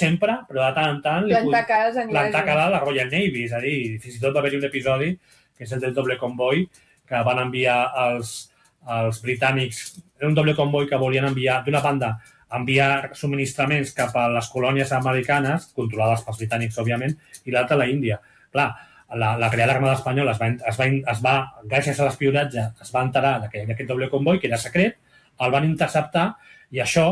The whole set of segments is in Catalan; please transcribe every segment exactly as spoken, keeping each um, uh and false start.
sempre, però de tant en tant... Plantar cares a plantar cara a la Royal Navy, és a dir, fins i tot va haver-hi un episodi, que és el del doble convoi, que van enviar els, els britànics, era un doble convoi que volien enviar, d'una banda, enviar subministraments cap a les colònies americanes, controlades pels britànics, òbviament, i l'altra a la Índia. Clar, la, la Reial Armada Espanyola es va, es va, es va, gràcies a l'espionatge, es va enterar d'aquest doble convoi, que era secret, el van interceptar, i això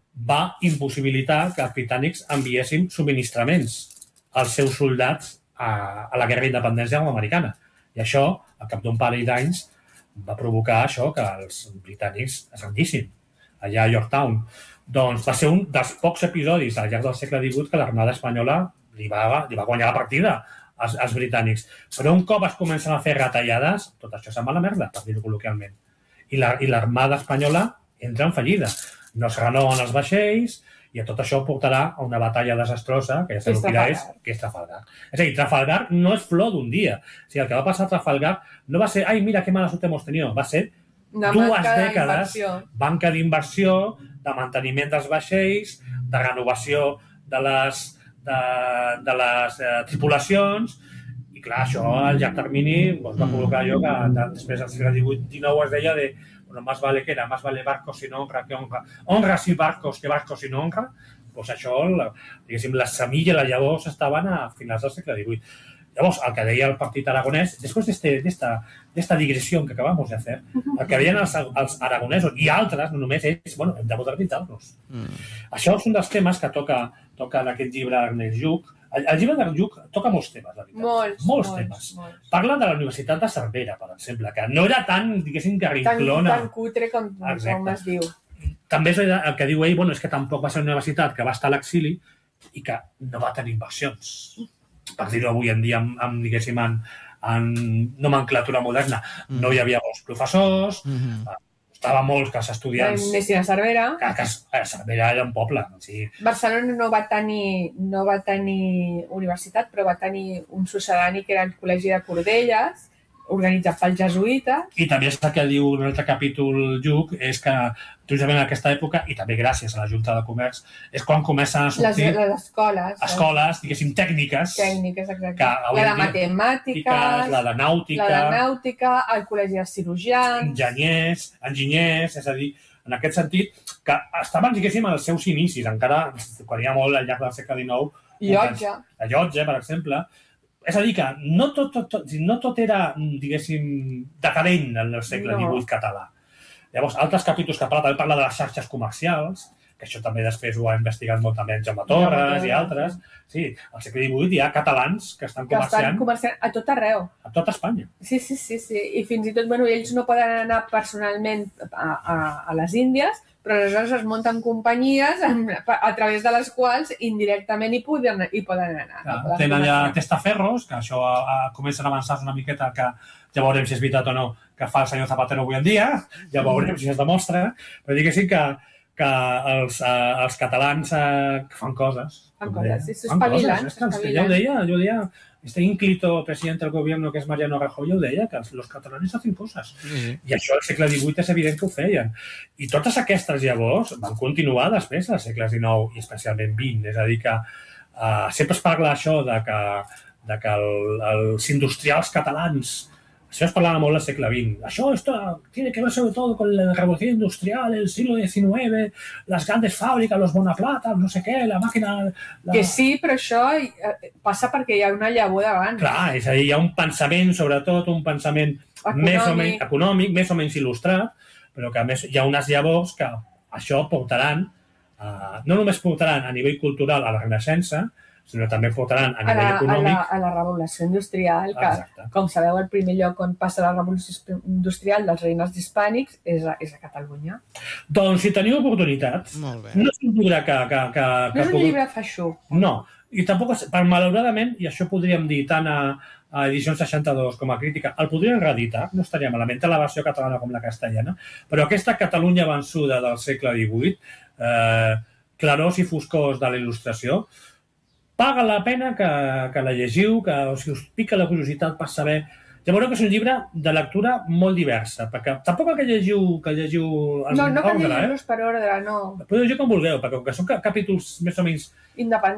va impossibilitar que els britànics enviessin subministraments als seus soldats a, a la guerra d'independència americana. I això, al cap d'un parell d'anys, va provocar això que els britànics es rendissin allà a Yorktown. Doncs va ser un dels pocs episodis al llarg del segle divuit que l'Armada Espanyola li va, li va guanyar la partida als, als britànics. Però un cop es comencen a fer retallades, tot això se'n va a la merda, per dir-ho col·loquialment. I l'Armada la, Espanyola entra en fallida. No es renoven els vaixells i tot això portarà a una batalla desastrosa, que ja sabeu quina és, que és Trafalgar. És a dir, Trafalgar no és flor d'un dia. O sigui, el que va passar a Trafalgar no va ser, ai, mira, que mala sort hemos tenido, va ser una dues dècades, banca d'inversió, de manteniment dels vaixells, de renovació de les, de, de les eh, tripulacions, i clar, això al llarg termini doncs, va provocar allò que de, després del segle divuit dinou es deia de bueno, más vale que era, más vale barcos sin honra que honra. Honras y barcos que barcos sin honra. Pues això, la, diguéssim, la semilla i la llavors estaven a finals del segle divuit. Llavors, el que deia el partit aragonès, després d'esta digressió que acabamos de fer, el que deien els, els aragonesos i altres, no només ells, bueno, hem de modernitzar-nos. Mm. Això és un dels temes que toca, toca en aquest llibre Ernest Lluch. El, el llibre d'Ernest Lluch toca molts temes, la veritat. Molts, molts, molts temes. Molts. Parla de la Universitat de Cervera, per exemple, que no era tan, diguéssim, que rinclona. Tan, tan cutre com, com es diu. També és el que diu ell, bueno, és que tampoc va ser una universitat que va estar a l'exili i que no va tenir inversions. Per dir-ho avui en dia, amb, amb, diguéssim, en, en nomenclatura moderna. Mm. No hi havia molts professors, mm-hmm. Estava molts que els estudiants... Anessin a Cervera. Que, que a Cervera era un poble. O sigui... Barcelona no va, tenir, no va tenir universitat, però va tenir un succedani que era el Col·legi de Cordelles, organitzat pels jesuïtes. I també és el que diu un altre capítol Lluch, és que justament en aquesta època, i també gràcies a la Junta de Comerç, és quan comencen a sortir... Les, les escoles. Escoles, diguéssim, tècniques. Tècniques, exacte. La de matemàtiques, la de nàutica... La de nàutica, el Col·legi de Cirurgians... Enginyers, enginyers, és a dir, en aquest sentit, que estaven, diguéssim, als seus inicis, encara, quan hi ha molt al llarg del segle dinou... Llotja. La Llotja, per exemple... És a dir, que no tot, tot, tot, no tot era, diguéssim, decadent en el segle divuit català. Llavors, altres capítols que parla, també parla de les xarxes comercials, que això també després ho ha investigat molt també en Jaume Torres i altres. Sí, al segle divuit hi ha catalans que estan comerciant... Que estan comerciant a tot arreu. A tot Espanya. Sí, sí, sí, sí. I fins i tot, bueno, ells no poden anar personalment a, a, a les Índies, però aleshores es munten companyies a, a través de les quals indirectament hi poden, hi poden anar. Clar, no poden tenen allà testaferros, que això a, a, comencen a avançar una miqueta, que ja veurem si és veritat o no que fa el senyor Zapatero avui en dia, ja veurem si es demostra, però diguéssim que, que els, eh, els catalans eh, fan coses. Fan coses, sí, s'espavilen. Ja ho deia, jo deia, este ínclito presidente del gobierno que és Mariano Rajoy, ja ho deia, que els catalanes hacen coses. Mm-hmm. I això al segle divuit és evident que ho feien. I totes aquestes llavors van continuar després al segle dinou i especialment vint. És a dir, que uh, sempre es parla això de que, de que el, els industrials catalans... Això es parlava molt al segle vint. Això esto tiene que ver sobre todo con la revolución industrial, el siglo diecinueve, las grandes fábricas, los Bonaplata, no sé què, la màquina... La... Que sí, però això passa perquè hi ha una llavor davant. Clar, és a dir, hi ha un pensament, sobretot, un pensament econòmic. Més o menys econòmic, més o menys il·lustrat, però que a més hi ha unes llavors que això portaran, uh, no només portaran a nivell cultural a la Renaixença, sinó també portaran a nivell a la, econòmic... A la, a la revolució industrial, que, exacte. Com sabeu, el primer lloc on passa la revolució industrial dels reines hispànics és a, és a Catalunya. Doncs si teniu oportunitat, no és un llibre que... que, que, no que és un puc... llibre feixuc. No, i tampoc, per malauradament, i això podríem dir tant a, a Edicions seixanta-dos com a Crítica, el podrien reeditar, no estaria malament, tant la versió catalana com la castellana, però aquesta Catalunya vençuda del segle divuit, eh, clarors i foscors de la il·lustració, paga la pena que, que la llegiu, que o si us pica la curiositat per saber... Ja veureu que és un llibre de lectura molt diversa, perquè tampoc el que llegiu... Que llegiu no, no cal llegir-los eh? per ordre, no. Podeu llegir com vulgueu, perquè com que són capítols més o menys... Independents.